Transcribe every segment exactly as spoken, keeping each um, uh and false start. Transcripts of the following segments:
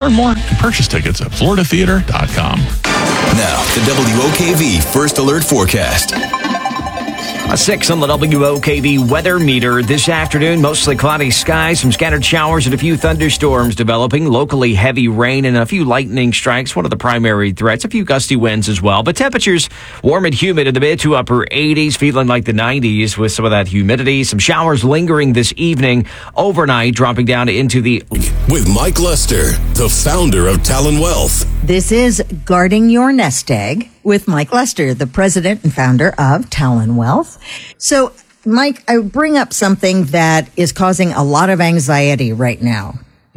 Learn more and purchase tickets at florida theater dot com. Now, the W O K V First Alert Forecast. A six on the W O K V weather meter this afternoon. Mostly cloudy skies, some scattered showers and a few thunderstorms developing. Locally heavy rain and a few lightning strikes. One of the primary threats. A few gusty winds as well. But temperatures warm and humid in the mid to upper eighties, feeling like the nineties with some of that humidity. Some showers lingering this evening. Overnight, dropping down into the... With Mike Lester, the founder of Talon Wealth. This is Guarding Your Nest Egg with Mike Lester, the president and founder of Talon Wealth. So, Mike, I bring up something that is causing a lot of anxiety right now.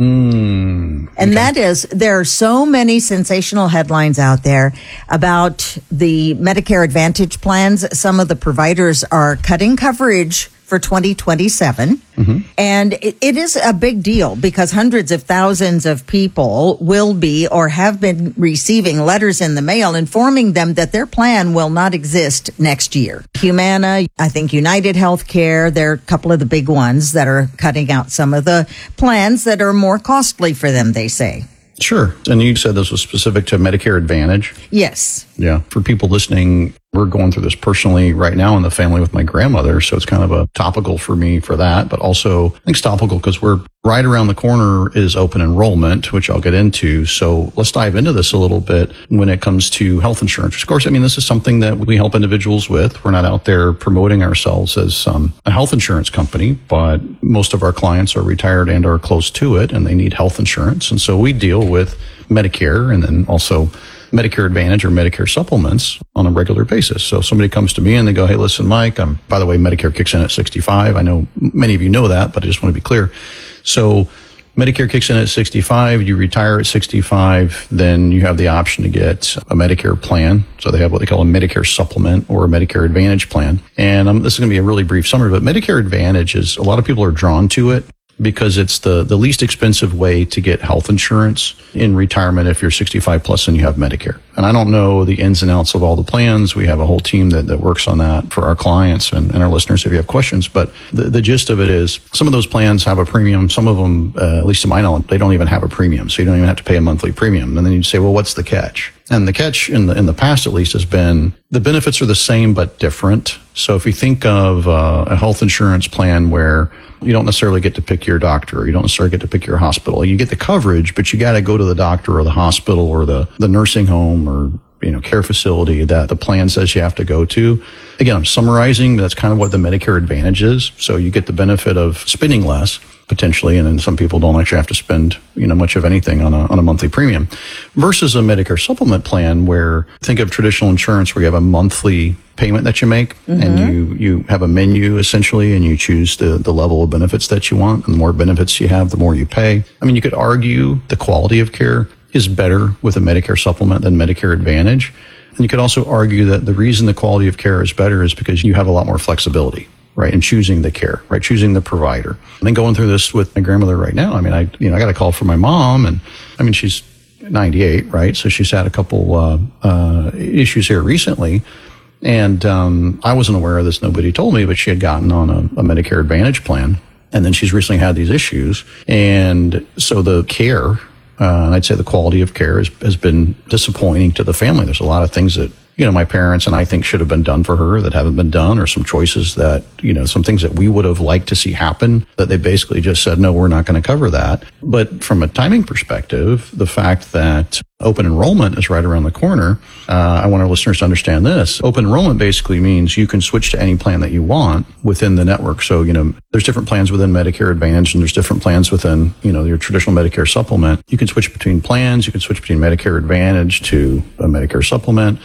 Mm, okay. And that is, there are so many sensational headlines out there about the Medicare Advantage plans. Some of the providers are cutting coverage for twenty twenty-seven. Mm-hmm. And it, it is a big deal because hundreds of thousands of people will be or have been receiving letters in the mail informing them that their plan will not exist next year. Humana, I think United Healthcare, they're a couple of the big ones that are cutting out some of the plans that are more costly for them, they say. Sure. And you said this was specific to Medicare Advantage. Yes. Yeah. For people listening, we're going through this personally right now in the family with my grandmother. So it's kind of a topical for me for that, but also I think it's topical because we're right around the corner is open enrollment, which I'll get into. So let's dive into this a little bit when it comes to health insurance. Of course, I mean, this is something that we help individuals with. We're not out there promoting ourselves as um, a health insurance company, but most of our clients are retired and are close to it and they need health insurance. And so we deal with Medicare and then also Medicare Advantage or Medicare supplements on a regular basis. So if somebody comes to me and they go, hey, listen, Mike, I'm, by the way, Medicare kicks in at sixty-five. I know many of you know that, but I just want to be clear. So Medicare kicks in at sixty-five, you retire at sixty-five, then you have the option to get a Medicare plan. So they have what they call a Medicare supplement or a Medicare Advantage plan. And um, this is going to be a really brief summary, but Medicare Advantage is, a lot of people are drawn to it because it's the, the least expensive way to get health insurance in retirement if you're sixty-five plus and you have Medicare. And I don't know the ins and outs of all the plans. We have a whole team that, that works on that for our clients and, and our listeners if you have questions. But the, the gist of it is some of those plans have a premium. Some of them, uh, at least to my knowledge, they don't even have a premium. So you don't even have to pay a monthly premium. And then you say, well, what's the catch? And the catch in the in the past, at least, has been the benefits are the same but different. So if you think of uh, a health insurance plan where you don't necessarily get to pick your doctor, or you don't necessarily get to pick your hospital. You get the coverage, but you got to go to the doctor or the hospital or the, the nursing home or, you know, care facility that the plan says you have to go to. Again, I'm summarizing. That's kind of what the Medicare Advantage is. So you get the benefit of spending less potentially, and then some people don't actually have to spend, you know, much of anything on a on a monthly premium, versus a Medicare supplement plan where think of traditional insurance where you have a monthly payment that you make, mm-hmm. and you you have a menu essentially, and you choose the the level of benefits that you want. And the more benefits you have, the more you pay. I mean, you could argue the quality of care is better with a Medicare supplement than Medicare Advantage. And you could also argue that the reason the quality of care is better is because you have a lot more flexibility, right, in choosing the care, right, choosing the provider. And then going through this with my grandmother right now, I mean, I, you know, I got a call from my mom, and I mean, she's ninety-eight, right? So she's had a couple, uh, uh, issues here recently. And, um, I wasn't aware of this. Nobody told me, but she had gotten on a, a Medicare Advantage plan. And then she's recently had these issues. And so the care, uh, and I'd say the quality of care has, has been disappointing to the family. There's a lot of things that, you know, my parents and I think should have been done for her that haven't been done, or some choices that, you know, some things that we would have liked to see happen that they basically just said, no, we're not going to cover that. But from a timing perspective, the fact that open enrollment is right around the corner, uh, I want our listeners to understand this. Open enrollment basically means you can switch to any plan that you want within the network. So, you know, there's different plans within Medicare Advantage, and there's different plans within, you know, your traditional Medicare supplement. You can switch between plans. You can switch between Medicare Advantage to a Medicare supplement.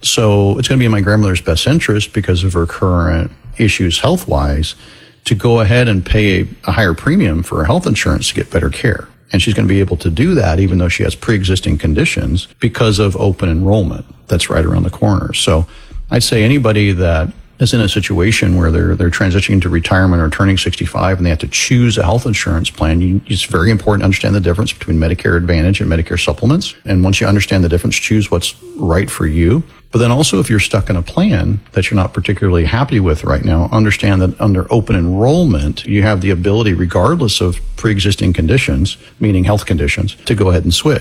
So it's going to be in my grandmother's best interest, because of her current issues health-wise, to go ahead and pay a, a higher premium for her health insurance to get better care. And she's going to be able to do that even though she has pre-existing conditions because of open enrollment that's right around the corner. So I'd say anybody that is in a situation where they're they're transitioning to retirement or turning sixty-five and they have to choose a health insurance plan, you, it's very important to understand the difference between Medicare Advantage and Medicare supplements. And once you understand the difference, choose what's right for you. But then also, if you're stuck in a plan that you're not particularly happy with right now, understand that under open enrollment, you have the ability, regardless of pre-existing conditions, meaning health conditions, to go ahead and switch.